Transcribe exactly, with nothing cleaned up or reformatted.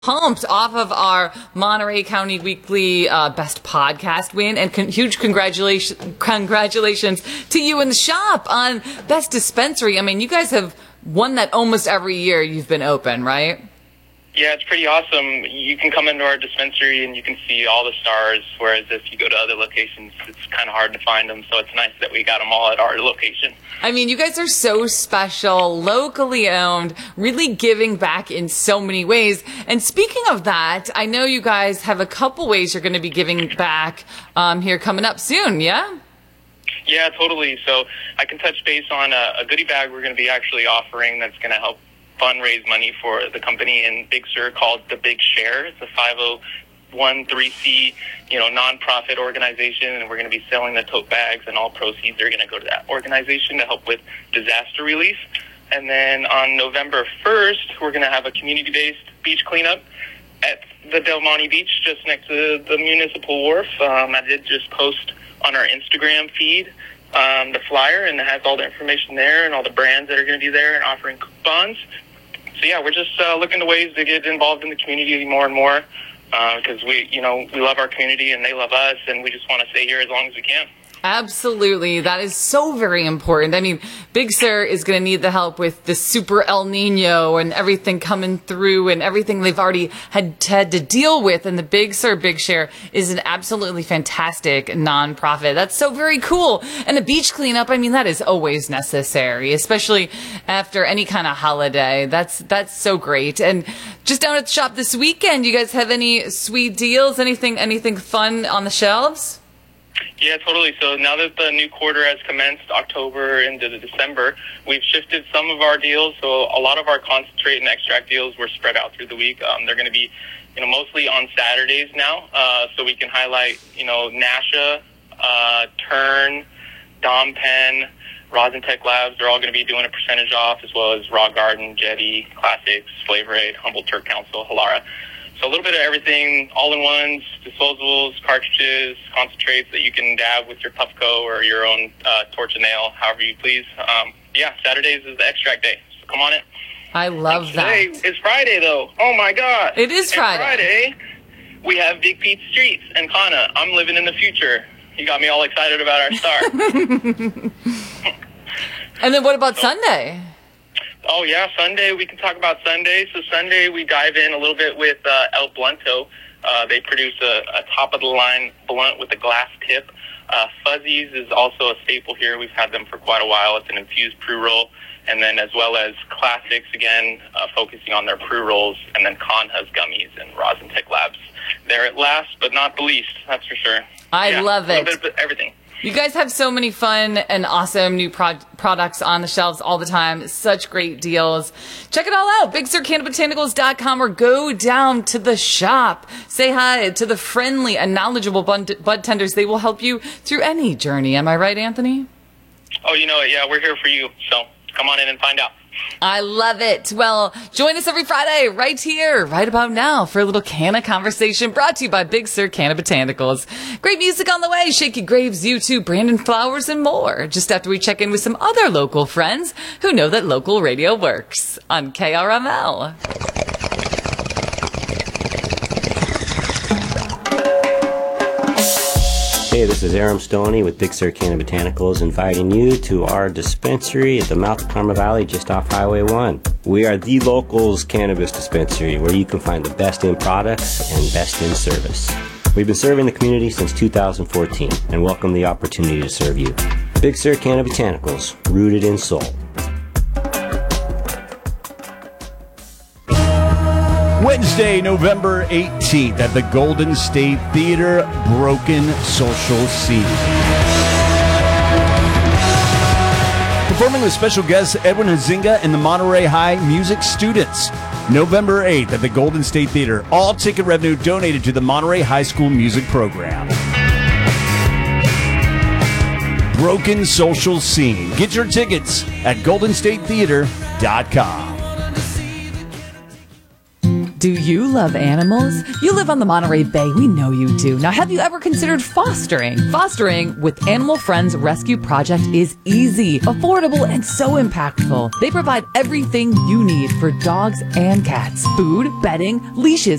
Pumped off of our Monterey County Weekly uh, Best Podcast win, and con- huge congratulations congratulations to you and the shop on Best Dispensary. I mean, you guys have won that almost every year you've been open, right? Yeah, it's pretty awesome. You can come into our dispensary and you can see all the stars, whereas if you go to other locations, it's kind of hard to find them. So it's nice that we got them all at our location. I mean, you guys are so special, locally owned, really giving back in so many ways. And speaking of that, I know you guys have a couple ways you're going to be giving back um, here coming up soon, yeah? Yeah, totally. So I can touch base on a, a goodie bag we're going to be actually offering that's going to help fundraise money for the company in Big Sur called The Big Share. It's a five oh one c, you know, nonprofit organization, and we're going to be selling the tote bags, and all proceeds are going to go to that organization to help with disaster relief. And then on November first, we're going to have a community-based beach cleanup at the Del Monte Beach, just next to the municipal wharf. Um, I did just post on our Instagram feed um, the flyer, and it has all the information there and all the brands that are going to be there and offering coupons. So yeah, we're just uh, looking to ways to get involved in the community more and more because uh, we, you know, we love our community and they love us, and we just want to stay here as long as we can. Absolutely. That is so very important. I mean, Big Sur is going to need the help with the super El Nino and everything coming through and everything they've already had, had to deal with. And the Big Sur Big Share is an absolutely fantastic nonprofit. That's so very cool. And the beach cleanup, I mean, that is always necessary, especially after any kind of holiday. That's, that's so great. And just down at the shop this weekend, you guys have any sweet deals? Anything, anything fun on the shelves? Yeah, totally. So now that the new quarter has commenced, October into the December, we've shifted some of our deals. So a lot of our concentrate and extract deals were spread out through the week. Um, they're going to be, you know, mostly on Saturdays now. Uh, so we can highlight, you know, Nasha, uh, Turn, Dom Pen, Rosin Tech Labs. They're all going to be doing a percentage off, as well as Raw Garden, Jetty, Classics, Flavor Aid, Humboldt Turk Council, Halara. So a little bit of everything, all-in-ones, disposables, cartridges, concentrates that you can dab with your Puffco or your own uh, torch and nail, however you please. Um, yeah, Saturdays is the extract day, so come on in. I love and that. Today is Friday, though. Oh, my God. It is Friday. And Friday, we have Big Pete Streets and Kana. I'm living in the future. You got me all excited about our star. And then what about so, Sunday? Oh, yeah, Sunday. We can talk about Sunday. So Sunday, we dive in a little bit with uh, El Blunto. Uh, they produce a, a top-of-the-line blunt with a glass tip. Uh, Fuzzies is also a staple here. We've had them for quite a while. It's an infused pre-roll. And then as well as Classics, again, uh, focusing on their pre-rolls. And then Conha's gummies and Rosin Tech Labs. They're at last, but not the least, that's for sure. I yeah, love it. A little bit of everything. You guys have so many fun and awesome new pro- products on the shelves all the time. Such great deals. Check it all out. Big Sur Canna Botanicals dot com, or go down to the shop. Say hi to the friendly and knowledgeable bud, bud tenders. They will help you through any journey. Am I right, Anthony? Oh, you know it. Yeah, we're here for you. So come on in and find out. I love it. Well, join us every Friday right here, right about now, for a little Canna conversation brought to you by Big Sur Canna Botanicals. Great music on the way. Shaky Graves, U two, Brandon Flowers, and more. Just after we check in with some other local friends who know that local radio works on K R M L. Hey, this is Aram Stoney with Big Sur Canna Botanicals, inviting you to our dispensary at the mouth of Karma Valley, just off Highway one. We are the locals cannabis dispensary, where you can find the best in products and best in service. We've been serving the community since two thousand fourteen and welcome the opportunity to serve you. Big Sur Canna Botanicals, rooted in soul. Wednesday, November eighteenth at the Golden State Theater, Broken Social Scene. Performing with special guests Edwin Huizinga and the Monterey High Music Students. November eighth at the Golden State Theater. All ticket revenue donated to the Monterey High School Music Program. Broken Social Scene. Get your tickets at golden state theater dot com. Do you love animals? You live on the Monterey Bay. We know you do. Now, have you ever considered fostering? Fostering with Animal Friends Rescue Project is easy, affordable, and so impactful. They provide everything you need for dogs and cats. Food, bedding, leashes,